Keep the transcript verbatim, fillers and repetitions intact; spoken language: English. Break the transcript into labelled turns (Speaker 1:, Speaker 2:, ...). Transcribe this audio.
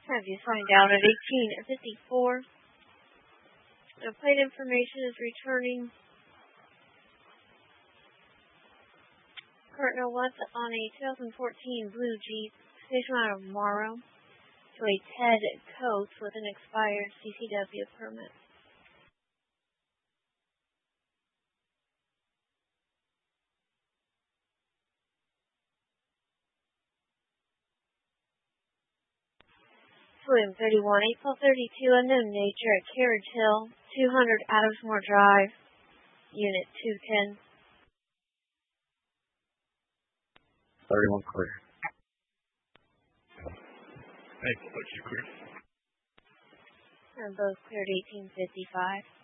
Speaker 1: Have you signed out at eighteen fifty-four? Now, plate information is returning. Kurt Nowitz on a two thousand fourteen Blue Jeep, station out of Morrow, to a Ted Coates with an expired C C W permit. William thirty-one, April thirty-two, unknown nature at Carriage Hill, two hundred Adamsmore Drive, Unit two ten.
Speaker 2: thirty-one clear.
Speaker 3: Thank you, you clear.
Speaker 1: And both cleared eighteen fifty-five.